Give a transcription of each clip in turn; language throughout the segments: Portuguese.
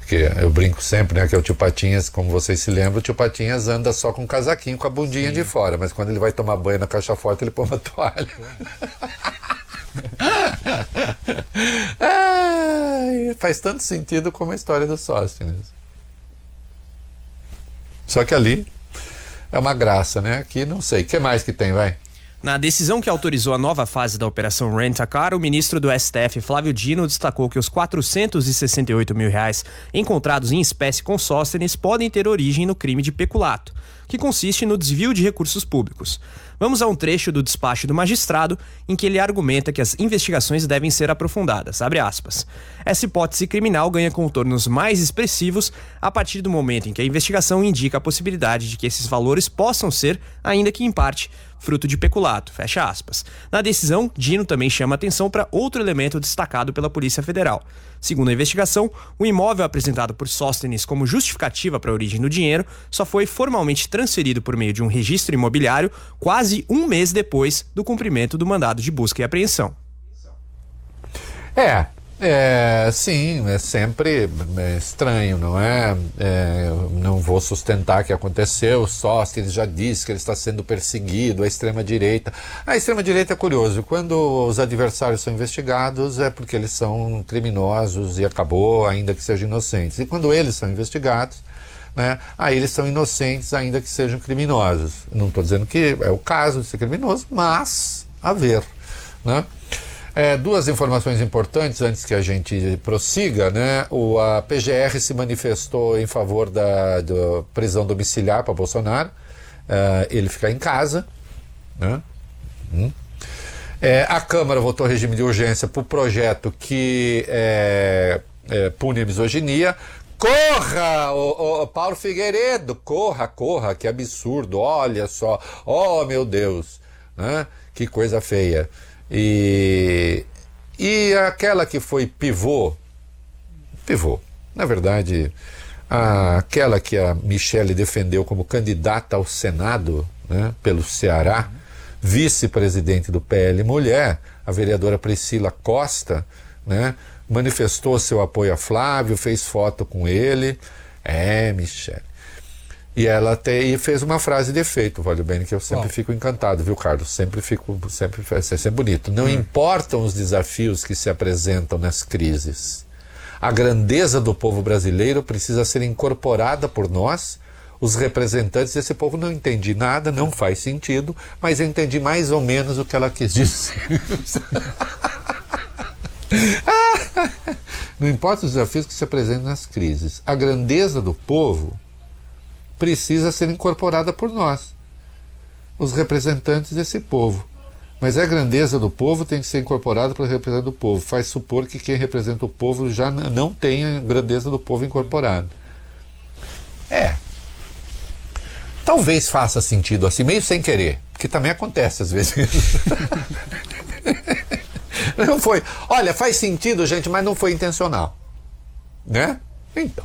Porque eu brinco sempre, né, que o tio Patinhas, como vocês se lembram, o tio Patinhas anda só com um casaquinho, com a bundinha de fora, mas quando ele vai tomar banho na caixa forte, ele põe uma toalha. Faz tanto sentido como a história do Sóstenes. Só que ali é uma graça, né? Aqui não sei. O que mais que tem, vai? Na decisão que autorizou a nova fase da Operação Rent-A-Car, o ministro do STF, Flávio Dino, destacou que os R$468 mil encontrados em espécie com Sóstenes podem ter origem no crime de peculato, que consiste no desvio de recursos públicos. Vamos a um trecho do despacho do magistrado em que ele argumenta que as investigações devem ser aprofundadas. Abre aspas. Essa hipótese criminal ganha contornos mais expressivos a partir do momento em que a investigação indica a possibilidade de que esses valores possam ser, ainda que em parte, fruto de peculato, fecha aspas. Na decisão, Dino também chama atenção para outro elemento destacado pela Polícia Federal. Segundo a investigação, o imóvel apresentado por Sóstenes como justificativa para a origem do dinheiro só foi formalmente transferido por meio de um registro imobiliário quase um mês depois do cumprimento do mandado de busca e apreensão. Sim, é sempre estranho, não é? Não vou sustentar que aconteceu, só que ele já disse que ele está sendo perseguido, a extrema-direita. A extrema-direita é curioso, quando os adversários são investigados é porque eles são criminosos e acabou, ainda que sejam inocentes. E quando eles são investigados, né, aí eles são inocentes, ainda que sejam criminosos. Não estou dizendo que é o caso de ser criminoso, mas a ver, né? Duas informações importantes antes que a gente prossiga, né? A PGR se manifestou em favor da prisão domiciliar para Bolsonaro, ele ficar em casa, né? A Câmara votou regime de urgência para o projeto que pune a misoginia. Corra, Paulo Figueiredo, corra, que absurdo, olha só, oh meu Deus, né? Que coisa feia. E aquela que foi pivô, na verdade, aquela que a Michele defendeu como candidata ao Senado, né, pelo Ceará, vice-presidente do PL Mulher, a vereadora Priscila Costa, né, manifestou seu apoio a Flávio, fez foto com ele, Michele. E ela fez uma frase de efeito, vale bem, que eu sempre fico encantado, viu, Carlos? Sempre é sempre bonito. Não importam os desafios que se apresentam nas crises. A grandeza do povo brasileiro precisa ser incorporada por nós, os representantes desse povo. Não entendi nada, não faz sentido, mas eu entendi mais ou menos o que ela quis dizer. Não importa os desafios que se apresentam nas crises. A grandeza do povo precisa ser incorporada por nós, os representantes desse povo. Mas a grandeza do povo tem que ser incorporada pelo representante do povo. Faz supor que quem representa o povo já não tem a grandeza do povo incorporada. Talvez faça sentido assim, meio sem querer, porque também acontece às vezes. Não foi. Olha, faz sentido, gente, mas não foi intencional. Né? Então.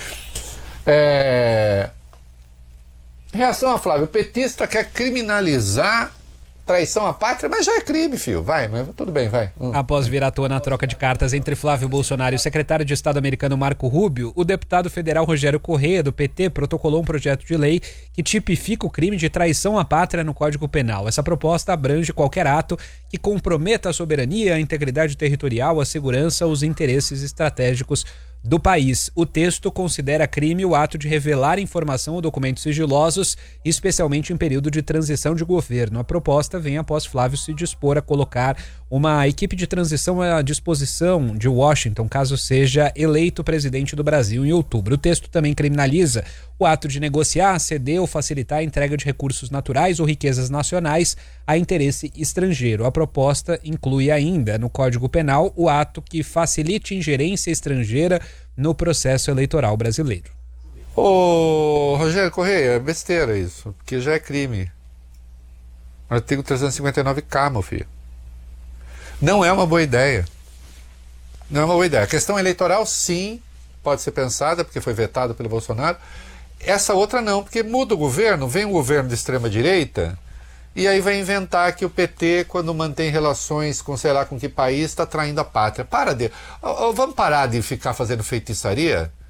Reação a Flávio. O petista quer criminalizar traição à pátria, mas já é crime, filho. Vai, mas tudo bem, vai. Após vir à tona a troca de cartas entre Flávio Bolsonaro e o secretário de Estado americano Marco Rubio, o deputado federal Rogério Correia, do PT, protocolou um projeto de lei que tipifica o crime de traição à pátria no Código Penal. Essa proposta abrange qualquer ato que comprometa a soberania, a integridade territorial, a segurança, os interesses estratégicos do país. O texto considera crime o ato de revelar informação ou documentos sigilosos, especialmente em período de transição de governo. A proposta vem após Flávio se dispor a colocar uma equipe de transição à disposição de Washington, caso seja eleito presidente do Brasil em outubro. O texto também criminaliza o ato de negociar, ceder ou facilitar a entrega de recursos naturais ou riquezas nacionais a interesse estrangeiro. A proposta inclui ainda no Código Penal o ato que facilite ingerência estrangeira no processo eleitoral brasileiro. Rogério Correia, é besteira isso, porque já é crime. Artigo 359K, meu filho. Não é uma boa ideia. Não é uma boa ideia. A questão eleitoral, sim, pode ser pensada, porque foi vetado pelo Bolsonaro. Essa outra não, porque muda o governo, vem um governo de extrema-direita, e aí vai inventar que o PT, quando mantém relações com sei lá com que país, está traindo a pátria. Vamos parar de ficar fazendo feitiçaria?